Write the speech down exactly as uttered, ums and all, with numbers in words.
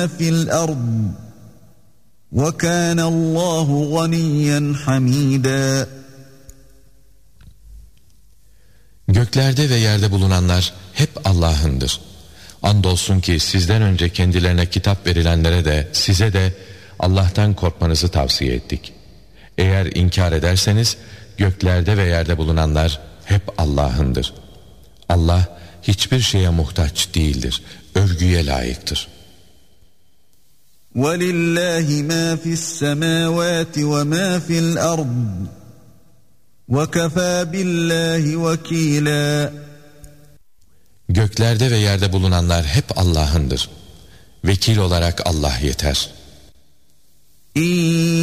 فِي الْأَرْضِ وَكَانَ اللّٰهُ غَنِيًّا حَمِيدًا. Göklerde ve yerde bulunanlar hep Allah'ındır. Andolsun ki sizden önce kendilerine kitap verilenlere de size de Allah'tan korkmanızı tavsiye ettik. Eğer inkar ederseniz göklerde ve yerde bulunanlar hep Allah'ındır. Allah hiçbir şeye muhtaç değildir. Övgüye layıktır. وَلِلَّهِ مَا فِي السَّمَاوَاتِ وَمَا فِي الْأَرْضِ وَكَفَى بِاللّٰهِ وَكِيلًا. Göklerde ve yerde bulunanlar hep Allah'ındır. Vekil olarak Allah yeter.